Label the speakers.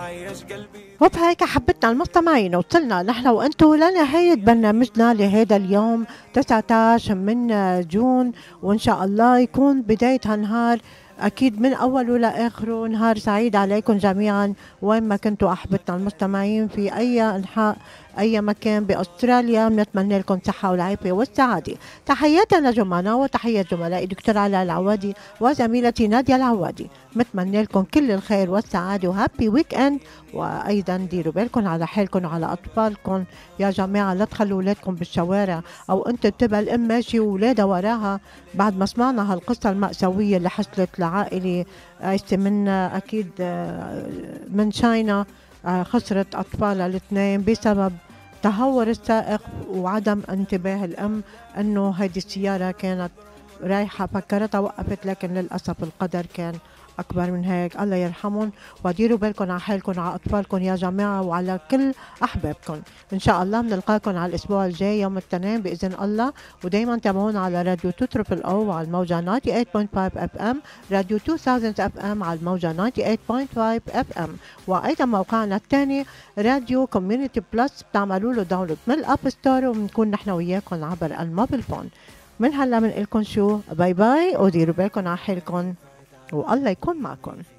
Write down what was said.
Speaker 1: وبهيك حبتنا المستمعين وصلنا نحن وانتم لنهاية برنامجنا لهذا اليوم 19 من جون، وان شاء الله يكون بداية هالنهار أكيد من أوله لآخره نهار سعيد عليكم جميعا وين ما كنتوا أحبتنا المستمعين في أي أنحاء أي مكان بأستراليا. بنتمنى لكم صحة والعافية والسعادة. تحياتنا لجمعنا وتحيات زملائي دكتور علاء العوادي وزميلتي نادية العوادي. بنتمنى لكم كل الخير والسعادة وهابي ويك اند، وأيضا ديروا بالكم على حالكم وعلى أطفالكم يا جماعة. لا تخلوا أولادكم بالشوارع أو أنت تبقى الأم ماشي وولادها وراها بعد ما سمعنا هالقصة المأساوية اللي حصلت لعائلة من أكيد من شاينا خسرت أطفالها الاثنين بسبب تهور السائق وعدم انتباه الأم أنه هذه السيارة كانت رايحة فكرتها وقفت، لكن للأسف القدر كان أكبر من هيك. الله يرحمهم وديروا بالكم على حالكم وعلى أطفالكم يا جماعة وعلى كل أحبابكم. إن شاء الله بنلقاكم على الأسبوع الجاي يوم الاثنين بإذن الله، ودايما تابعونا على راديو 2 او على الموجة 98.5 اف ام، راديو 2000 اف ام على الموجة 98.5 اف ام، وأيضا موقعنا الثاني راديو كوميونيتي بلس بتعملوا له داونلود من الأب ستور، وبنكون نحن وياكم عبر الموبيل فون. من هلا بنقول لكم شو باي باي وديروا بالكم على حالكم والله يكون معكم.